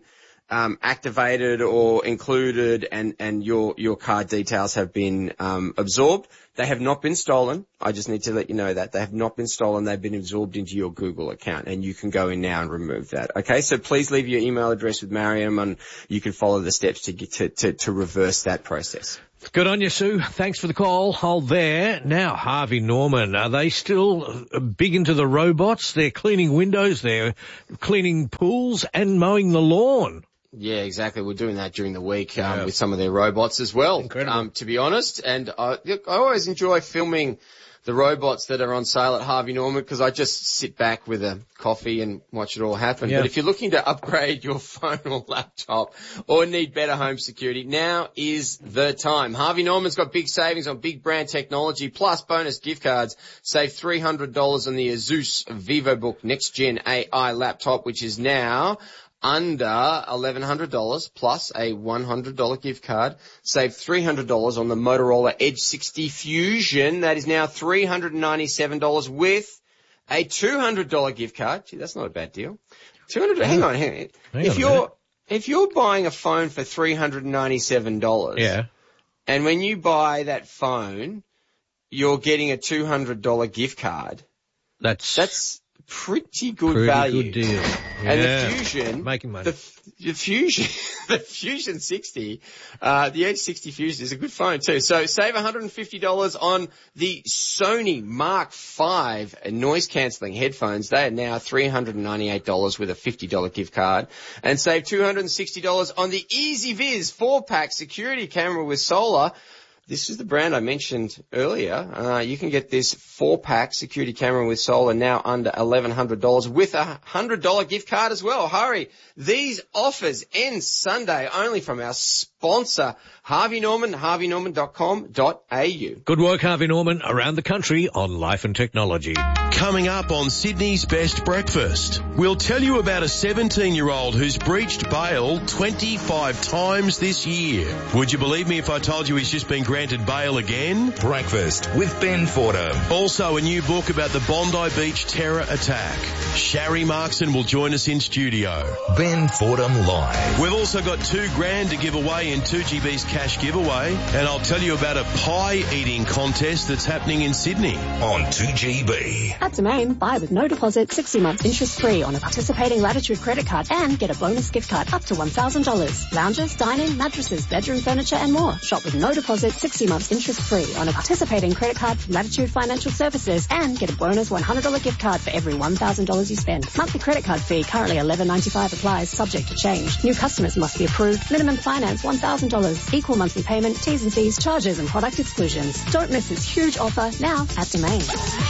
um, activated or included and, and your, your card details have been um, absorbed. They have not been stolen. I just need to let you know that. They have not been stolen. They've been absorbed into your Google account, and you can go in now and remove that. Okay, so please leave your email address with Mariam, and you can follow the steps to get to, to, to reverse that process. Good on you, Sue. Thanks for the call. Hold there. Now, Harvey Norman, are they still big into the robots? They're cleaning windows, they're cleaning pools and mowing the lawn. Yeah, exactly. We're doing that during the week um, yeah. with some of their robots as well, um, to be honest. And I, look, I always enjoy filming the robots that are on sale at Harvey Norman because I just sit back with a coffee and watch it all happen. Yeah. But if you're looking to upgrade your phone or laptop or need better home security, now is the time. Harvey Norman's got big savings on big brand technology plus bonus gift cards. Save three hundred dollars on the Asus VivoBook Next Gen A I laptop, which is now under eleven hundred dollars plus a one hundred dollars gift card. Save three hundred dollars on the Motorola Edge sixty Fusion. That is now three hundred ninety-seven dollars with a two hundred dollars gift card. Gee, that's not a bad deal. two hundred dollars, hang on, hang on. Hang if on you're, if you're buying a phone for three hundred ninety-seven dollars. Yeah. And when you buy that phone, you're getting a two hundred dollars gift card. That's, that's, pretty good pretty value. Good deal. And yeah. the Fusion, making money. The, the Fusion, the Fusion sixty, uh, the Edge sixty Fusion is a good phone too. So save one hundred fifty dollars on the Sony Mark five noise cancelling headphones. They are now three hundred ninety-eight dollars with a fifty dollars gift card. And save two hundred sixty dollars on the EasyViz four pack security camera with solar. This is the brand I mentioned earlier. Uh, you can get this four-pack security camera with solar now under eleven hundred dollars with a one hundred dollars gift card as well. Hurry. These offers end Sunday only from our sponsor, Harvey Norman, harvey norman dot com dot a u. Good work, Harvey Norman, around the country on Life and Technology. Coming up on Sydney's Best Breakfast, we'll tell you about a seventeen-year-old who's breached bail twenty-five times this year. Would you believe me if I told you he's just been granted bail again? Breakfast with Ben Fordham. Also, a new book about the Bondi Beach terror attack. Shari Markson will join us in studio. Ben Fordham Live. We've also got two grand to give away in two G B's cash giveaway, and I'll tell you about a pie eating contest that's happening in Sydney on two G B. At Domain, buy with no deposit, sixty months interest free on a participating Latitude credit card and get a bonus gift card up to one thousand dollars. Lounges, dining, mattresses, bedroom furniture and more. Shop with no deposit, sixty months interest free on a participating credit card from Latitude Financial Services and get a bonus one hundred dollars gift card for every one thousand dollars you spend. Monthly credit card fee currently eleven ninety-five applies, subject to change. New customers must be approved. Minimum finance one thousand dollars. Equal monthly payment, T's and C's, charges and product exclusions. Don't miss this huge offer now at Domain.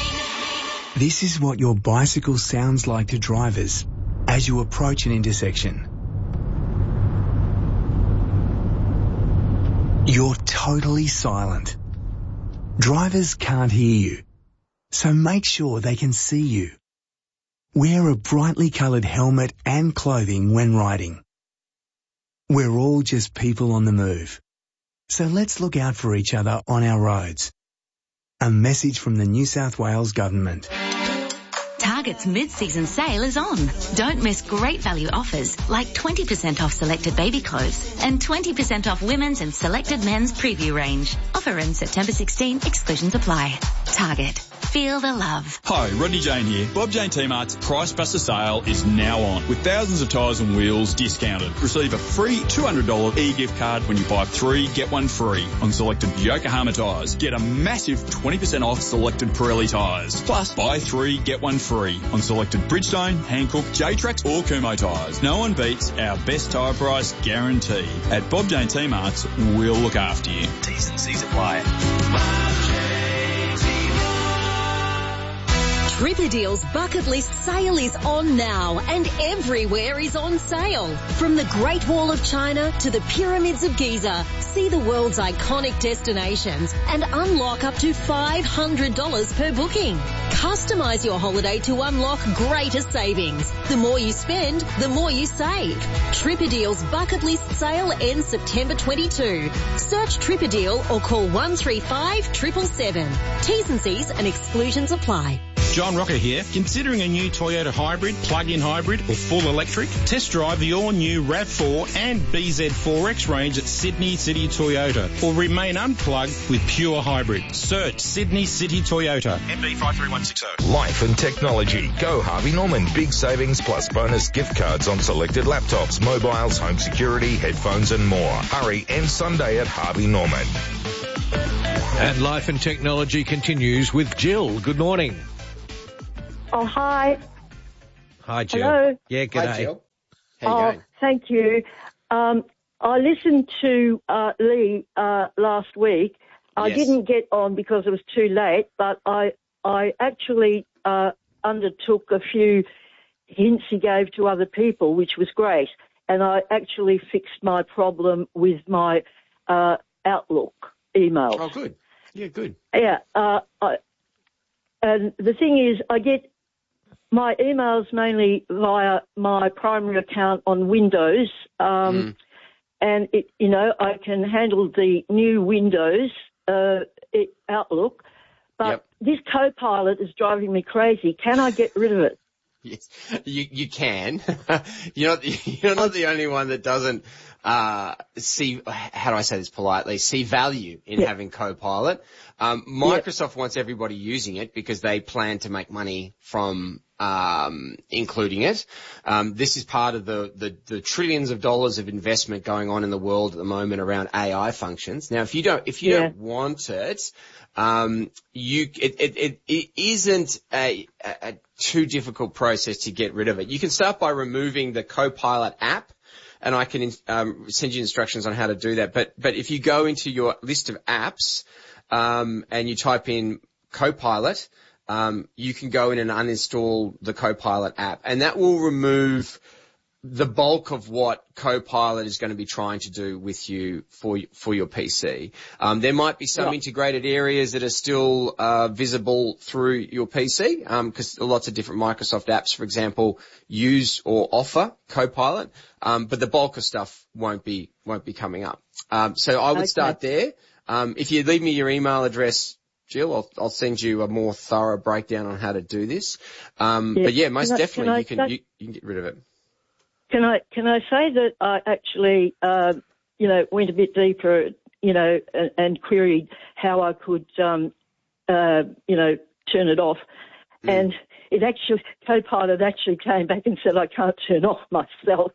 This is what your bicycle sounds like to drivers as you approach an intersection. You're totally silent. Drivers can't hear you, so make sure they can see you. Wear a brightly coloured helmet and clothing when riding. We're all just people on the move, so let's look out for each other on our roads. A message from the New South Wales Government. Target's mid-season sale is on. Don't miss great value offers like twenty percent off selected baby clothes and twenty percent off women's and selected men's preview range. Offer ends September sixteenth, exclusions apply. Target. Feel the love. Hi, Rodney Jane here. Bob Jane T-Mart's Price Buster sale is now on with thousands of tyres and wheels discounted. Receive a free two hundred dollars e-gift card when you buy three, get one free on selected Yokohama tyres. Get a massive twenty percent off selected Pirelli tyres. Plus, buy three, get one free on selected Bridgestone, Hankook, J-Trax or Kumho tyres. No one beats our best tyre price guarantee. At Bob Jane T-Mart's, we'll look after you. T's and C's apply. Tripadeal's bucket list sale is on now and everywhere is on sale. From the Great Wall of China to the Pyramids of Giza, see the world's iconic destinations and unlock up to five hundred dollars per booking. Customize your holiday to unlock greater savings. The more you spend, the more you save. Tripadeal's bucket list sale ends September twenty-second. Search Tripadeal or call one three five, seven seven seven. T's and C's and exclusions apply. John Rocker here. Considering a new Toyota hybrid, plug-in hybrid or full electric? Test drive the all-new RAV four and B Z four X range at Sydney City Toyota, or remain unplugged with pure hybrid. Search Sydney City Toyota. M B five three one six zero. Life and technology. Go Harvey Norman. Big savings plus bonus gift cards on selected laptops, mobiles, home security, headphones and more. Hurry, end Sunday at Harvey Norman. And Life and Technology continues with Jill. Good morning. Oh, hi. Hi, Jill. Hello. Yeah, g'day. Hi, Jill. How you oh, going? Thank you. Um, I listened to uh, Lee uh, last week. I Yes. didn't get on because it was too late, but I I actually uh, undertook a few hints he gave to other people, which was great. And I actually fixed my problem with my uh, Outlook email. Oh, good. Yeah, good. Yeah. Uh, I, and the thing is, I get my emails mainly via my primary account on Windows. Um, Mm. And, it, you know, I can handle the new Windows uh, it, Outlook. But Yep. this Copilot is driving me crazy. Can I get rid of it? Yes, you you can. you're not you're not the only one that doesn't uh, see. How do I say this politely? See value in Yeah. having Copilot. Um, Microsoft wants everybody using it because they plan to make money from um, including it. Um, this is part of the, the the trillions of dollars of investment going on in the world at the moment around A I functions. Now, if you don't if you Yeah. don't want it, um, you it, it it it isn't a, a, a too difficult process to get rid of it. You can start by removing the Copilot app, and I can um, send you instructions on how to do that. But but if you go into your list of apps um, and you type in Copilot, um, you can go in and uninstall the Copilot app, and that will remove the bulk of what Copilot is going to be trying to do with you for for your P C. Um, there might be some Yeah. integrated areas that are still uh, visible through your P C, because lots of different Microsoft apps, for example, use or offer Copilot, um, but the bulk of stuff won't be won't be coming up. Um, so I would Okay. start there. Um, if you leave me your email address, Jill, I'll, I'll send you a more thorough breakdown on how to do this. Um, Yeah. But yeah, most Can I- definitely can I you can say- you, you can get rid of it. Can I can I say that I actually, uh, you know, went a bit deeper, you know, and, and queried how I could, um, uh, you know, turn it off, Mm. and it actually Copilot actually came back and said I can't turn off myself.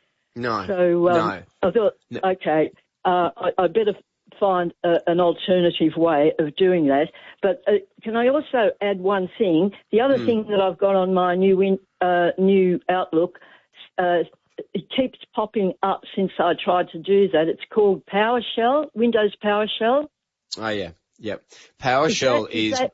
No, So um, no. I thought, No. okay, uh, I, I better find a, an alternative way of doing that. But uh, can I also add one thing? The other Mm. thing that I've got on my new win, uh, new Outlook, uh, it keeps popping up since I tried to do that. It's called PowerShell, Windows PowerShell. Oh yeah, yep. PowerShell that- is, is that-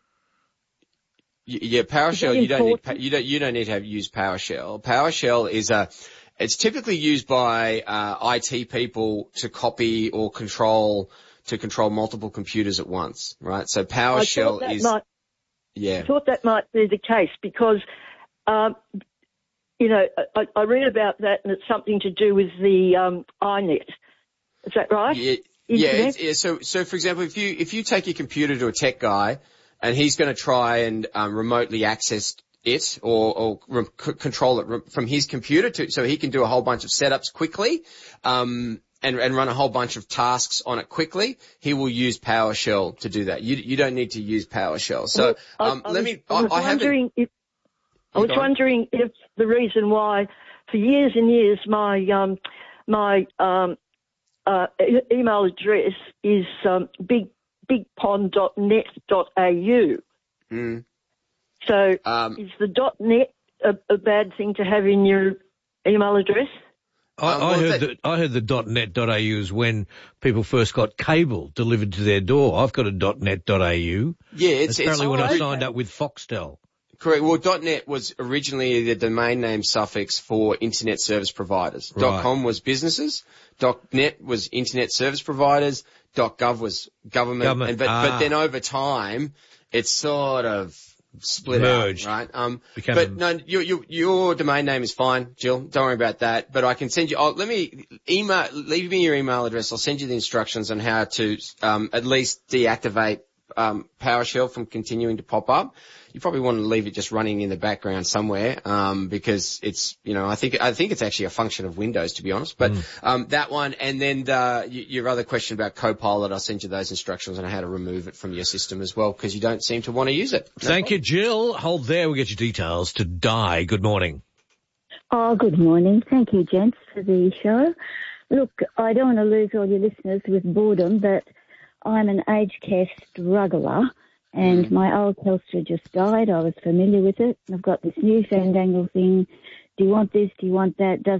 y- yeah, PowerShell. that You don't need important? pa- you don't you don't need to have use PowerShell. PowerShell is a it's typically used by uh, I T people to copy or control to control multiple computers at once, right? So I thought PowerShell that is might, yeah. I thought that might be the case because, um, you know, I, I read about that and it's something to do with the um, iNet. Is that right? Yeah, yeah, Internet? it's, yeah. So, so for example, if you if you take your computer to a tech guy, and he's going to try and um, remotely access it or, or re- c- control it re- from his computer, to, so he can do a whole bunch of setups quickly, um, and and run a whole bunch of tasks on it quickly, he will use PowerShell to do that. You you don't need to use PowerShell. So, Well, I- um, I let was- me. I was I, I haven't. wondering if I You was go on. wondering if the reason why, for years and years, my um, my um, uh, e- email address is um, big bigpond dot net dot a u. Mm. So Um, is the .net a, a bad thing to have in your email address? I, Um, I well, heard that- that I heard the .net dot a u is when people first got cable delivered to their door. I've got a .net dot a u. Yeah, it's That's apparently it's when I okay. signed up with Foxtel. Correct. Well, .net was originally the domain name suffix for internet service providers. Right. .com was businesses. .net was internet service providers. .gov was government. Government, And, but, ah. but then over time, it's sort of split Merged. out, right? Um, Became but a- no, your, your, your domain name is fine, Jill. Don't worry about that. But I can send you, oh, let me email, leave me your email address. I'll send you the instructions on how to, um, at least deactivate um, PowerShell from continuing to pop up, you probably want to leave it just running in the background somewhere, um, because it's, you know, I think, I think it's actually a function of Windows, to be honest. But, mm. um, that one, and then, uh, your other question about Copilot, I'll send you those instructions on how to remove it from your system as well, because you don't seem to want to use it. No Thank problem. you, Jill. Hold there. We'll get your details to Di. Good morning. Oh, good morning. Thank you, gents, for the show. Look, I don't want to lose all your listeners with boredom, but I'm an aged care struggler. And my old Telstra just died. I was familiar with it. I've got this new fandangle thing. Do you want this? Do you want that? Does